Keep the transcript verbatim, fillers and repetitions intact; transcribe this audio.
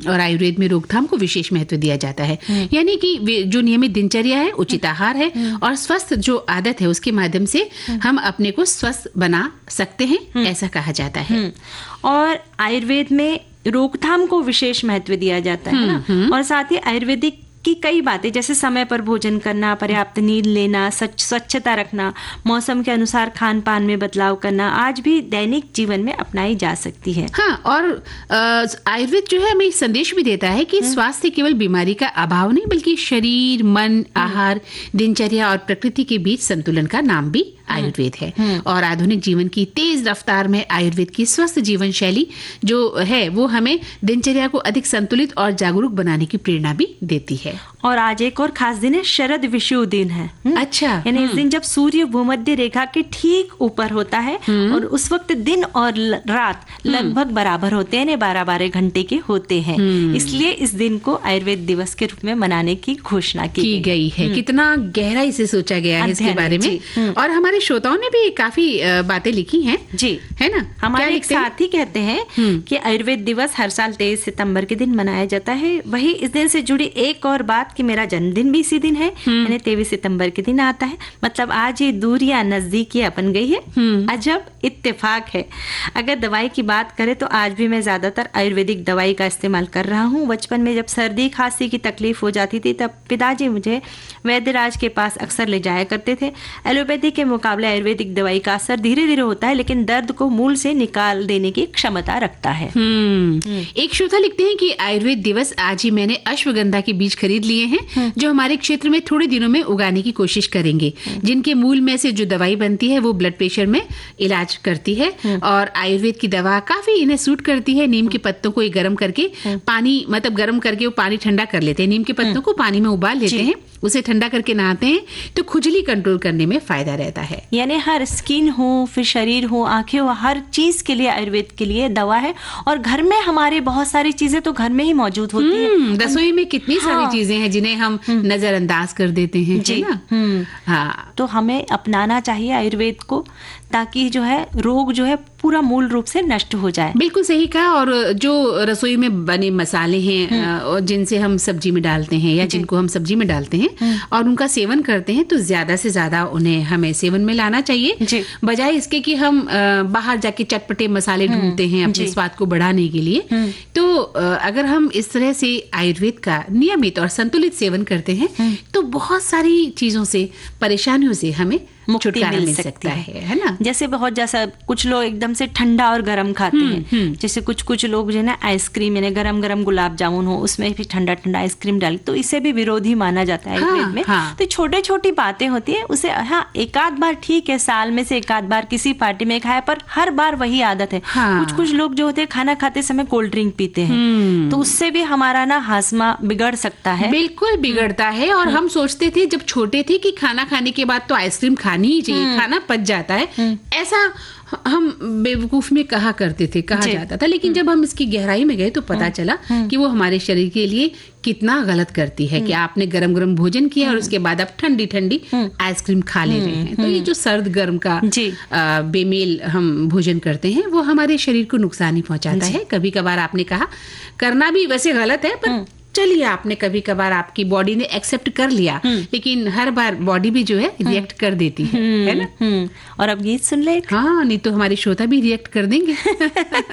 और आयुर्वेद में रोकथाम को विशेष महत्व दिया जाता है, यानी कि जो नियमित दिनचर्या है, उचित आहार है और स्वस्थ जो आदत है उसके माध्यम से हम अपने को स्वस्थ बना सकते हैं, ऐसा कहा जाता है। और आयुर्वेद में रोकथाम को विशेष महत्व दिया जाता है ना, और साथ ही आयुर्वेदिक की कई बातें जैसे समय पर भोजन करना, पर्याप्त नींद लेना, स्वच्छता रखना, मौसम के अनुसार खान पान में बदलाव करना आज भी दैनिक जीवन में अपनाई जा सकती है। हाँ, और आयुर्वेद जो है हमें संदेश भी देता है कि स्वास्थ्य केवल बीमारी का अभाव नहीं बल्कि शरीर, मन, आहार, दिनचर्या और प्रकृति के बीच संतुलन का नाम भी आयुर्वेद है। और आधुनिक जीवन की तेज रफ्तार में आयुर्वेद की स्वस्थ जीवन शैली जो है वो हमें दिनचर्या को अधिक संतुलित और जागरूक बनाने की प्रेरणा भी देती है। और आज एक और खास दिन है, शरद विषुव दिन है। अच्छा, यानी इस दिन जब सूर्य भूमध्य रेखा के ठीक ऊपर होता है और उस वक्त दिन और रात लगभग बराबर होते हैं, बारह बारह घंटे के होते हैं, इसलिए इस दिन को आयुर्वेद दिवस के रूप में मनाने की घोषणा की, की गई है। कितना गहराई से सोचा गया है इसके बारे में। और हमारे श्रोताओं ने भी काफी बातें लिखी हैं जी, है ना। हमारे एक साथी कहते हैं कि आयुर्वेद दिवस हर साल तेईस सितंबर के दिन मनाया जाता है। वही इस दिन से जुड़ी एक और बात कि मेरा जन्मदिन भी इसी दिन है, यानी तेईस सितंबर के दिन आता है। मतलब आज ये दूरियां नजदीकियां बन गई है। अजब इत्तेफाक है। अगर दवाई की बात करें तो आज भी मैं ज्यादातर आयुर्वेदिक दवाई का इस्तेमाल कर रहा हूँ। बचपन में जब सर्दी खांसी की तकलीफ हो जाती थी तब पिताजी मुझे वैद्यराज के पास अक्सर ले जाया करते थे। एलोपैथी के मुकाबले आयुर्वेदिक दवाई का असर धीरे धीरे होता है, लेकिन दर्द को मूल से निकाल देने की क्षमता रखता है। एक श्रोता लिखते हैं कि आयुर्वेद दिवस आज ही मैंने अश्वगंधा के बीज खरीद लिए हैं जो हमारे क्षेत्र में थोड़े दिनों में उगाने की कोशिश करेंगे, जिनके मूल में से जो दवाई बनती है वो ब्लड प्रेशर में इलाज करती है और आयुर्वेद की दवा काफी इन्हें सूट करती है। नीम के पत्तों को गर्म करके पानी मतलब गर्म करके वो पानी ठंडा कर लेते हैं। नीम के पत्तों को पानी में उबाल लेते हैं, उसे ठंडा करके नहाते हैं तो खुजली कंट्रोल करने में फायदा रहता है। यानी हर स्किन हो, फिर शरीर हो, आंखें हो, हर चीज के लिए आयुर्वेद के लिए दवा है। और घर में हमारे बहुत सारी चीजें तो घर में ही मौजूद होती है। रसोई में कितनी हाँ, सारी चीजें हैं जिन्हें हम नजरअंदाज कर देते हैं, जी, है ना? हाँ, तो हमें अपनाना चाहिए आयुर्वेद को, ताकि जो है रोग जो है पूरा मूल रूप से नष्ट हो जाए। बिल्कुल सही कहा। और जो रसोई में बने मसाले हैं जिनसे हम सब्जी में डालते हैं या जिनको हम सब्जी में डालते हैं और उनका सेवन करते हैं तो ज्यादा से ज्यादा उन्हें हमें सेवन में लाना चाहिए, बजाय इसके कि हम बाहर जाके चटपटे मसाले ढूंढते हैं अपने स्वाद को बढ़ाने के लिए। तो अगर हम इस तरह से आयुर्वेद का नियमित और संतुलित सेवन करते हैं तो बहुत सारी चीजों से, परेशानियों से हमें मुक्ति मिल, मिल सकता है, है, है ना। जैसे बहुत जैसा कुछ लोग एकदम से ठंडा और गरम खाते हैं, जैसे कुछ कुछ लोग जो है ना आइसक्रीम यानी गरम गरम गुलाब जामुन हो उसमें भी ठंडा ठंडा आइसक्रीम डाली, तो इसे भी विरोधी माना जाता है आयुर्वेद हाँ, में हाँ। तो छोटे छोटी बातें होती है, उसे हाँ एक आध बार ठीक है, साल में से एक आध बार किसी पार्टी में खाया, पर हर बार वही आदत है। हाँ। कुछ कुछ लोग जो होते हैं खाना खाते समय कोल्ड ड्रिंक पीते हैं, तो उससे भी हमारा ना हाजमा बिगड़ सकता है। बिल्कुल बिगड़ता है। और हम सोचते थे जब छोटे थे कि खाना खाने के बाद तो आइसक्रीम खानी ही चाहिए, खाना पच जाता है, ऐसा हम बेवकूफ में कहा करते थे, कहा जाता था। लेकिन जब हम इसकी गहराई में गए तो पता चला कि वो हमारे शरीर के लिए कितना गलत करती है कि आपने गरम गरम भोजन किया और उसके बाद आप ठंडी ठंडी आइसक्रीम खा ले रहे हैं। तो ये जो सर्द गर्म का आ, बेमेल हम भोजन करते हैं वो हमारे शरीर को नुकसान ही पहुंचाता है। कभी कभार आपने कहा करना भी वैसे गलत है, पर चलिए आपने कभी कभार आपकी बॉडी ने एक्सेप्ट कर लिया, लेकिन हर बार बॉडी भी जो है रिएक्ट कर देती है, है ना। और अब गीत सुन ले। हाँ, नहीं तो हमारे श्रोता भी रिएक्ट कर देंगे।